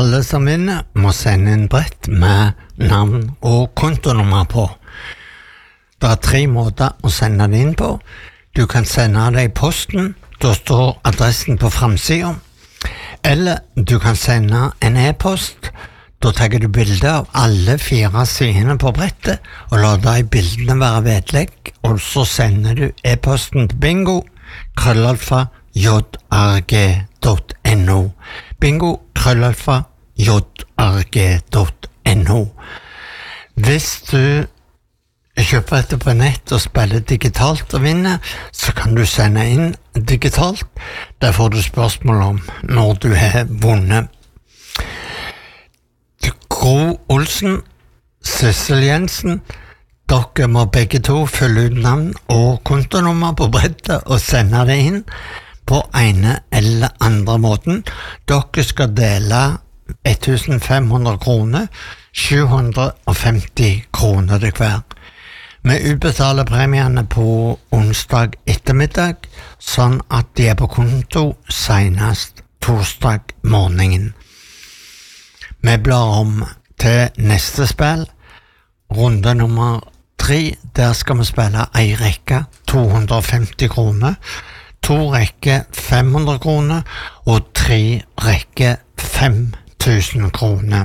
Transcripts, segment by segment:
Alle som vinner må sende en brett med navn og kontonummer på. Det er 3 måter å sende det inn på. Du kan sende det i posten, da står adressen på framsiden. Eller du kan sende en e-post. Da tar du bilde av alle 4 sidene på brettet, og lar de bildene være vedlegg, og så sender du e-posten til bingo@jrg.no. bingo@jrg.no. Hvis du kjøper dette på nett og spiller digitalt og vinner, så kan du sende inn digitalt. Der får du spørsmål om når du har vunnet. Gro Olsen, Sissel Jensen, dere må begge to fylle ut navn og kontonummer på brettet og sende det inn på ene eller andre måten. Dere skal dele 1500 kroner, 750 kroner til hver. Vi utbetaler premiene på onsdag ettermiddag, sånn at de er på konto senest torsdag morgenen. Vi blar om til neste spill, runde nummer 3. Der skal vi spille en rekke 250 kroner, 2 rekker 500 kroner og 3 rekker 5000 kroner.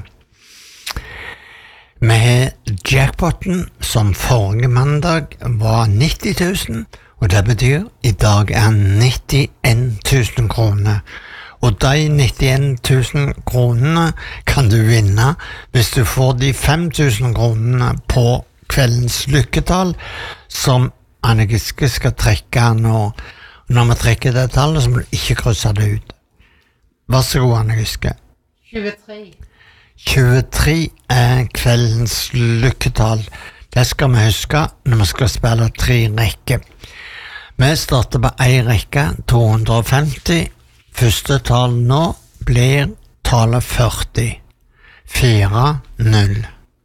Vi har jackpotten som forrige mandag var 90 000, og det betyr i dag er 91 000 kroner. Og de 91 000 kronene kan du vinne hvis du får de 5000 kronene på kveldens lykketall, som Anne Giske skal trekke nå. Når vi trekker det tallet, så må du ikke krysse det ut. Vær så god, Anne Giske. 23. 23 er kveldens lykketall. Det skal vi huske når vi skal spille 3 rekker. Vi starter på 1 rekke, 250. Første tall nå blir tallet 40. 4-0.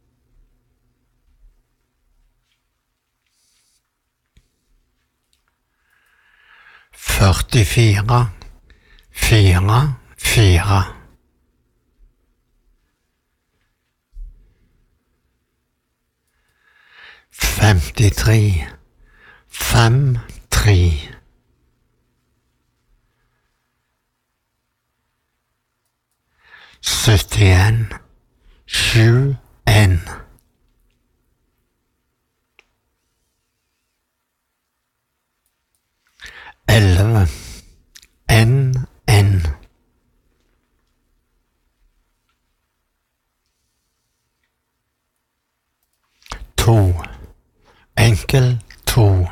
Førtifire, 4-4. 53, 5-3. 71, 7-1. 11, N. 2, enkel 2.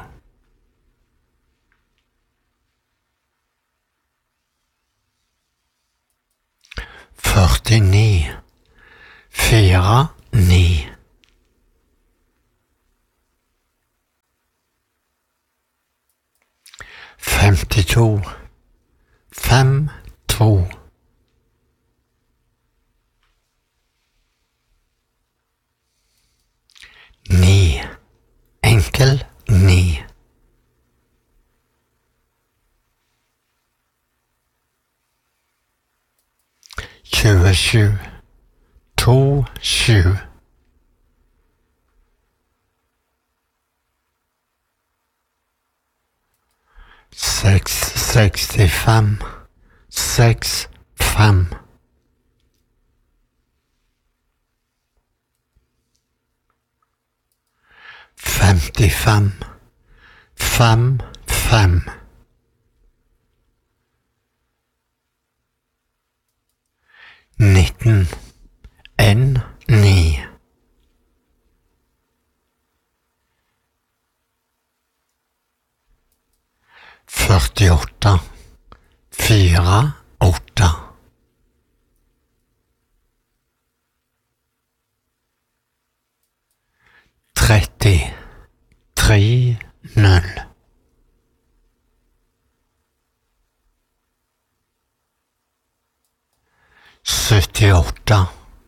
49, 4-9. 52, 5-2. 9, enkel 9. 27, 2-7. 65, 6-5. 55, 5-5. 19, N9. 48, 4-8. 30, 3-0. 78,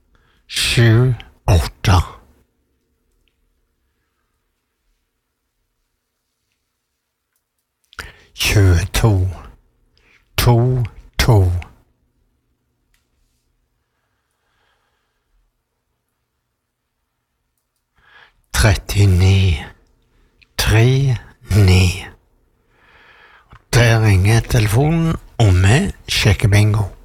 7-8. 22, 2-2. 3939. Der ringer telefonen, og vi sjekker bingo.